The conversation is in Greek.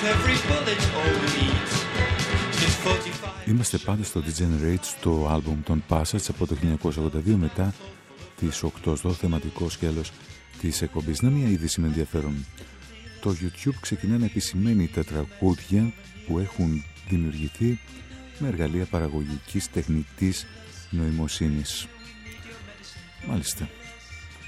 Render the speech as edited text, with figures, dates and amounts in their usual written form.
Είμαστε πάντα στο Degenerate, στο άλμπουμ των Passage από το 1982, μετά τις 8 στο θεματικό σκέλος της εκπομπής. Να μια είδηση με ενδιαφέρον. Το YouTube ξεκινά να επισημαίνει τα τραγούδια που έχουν δημιουργηθεί με εργαλεία παραγωγικής τεχνητής νοημοσύνης. Μάλιστα.